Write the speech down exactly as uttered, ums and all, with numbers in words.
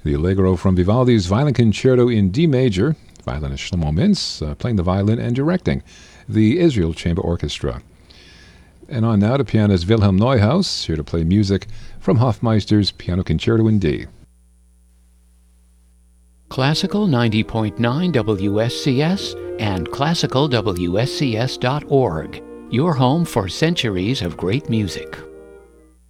The Allegro from Vivaldi's Violin Concerto in D major, violinist Shlomo Mintz uh, playing the violin and directing the Israel Chamber Orchestra. And on now to pianist Wilhelm Neuhaus, here to play music from Hofmeister's Piano Concerto in D. Classical ninety point nine W S C S and classical W S C S dot org, your home for centuries of great music.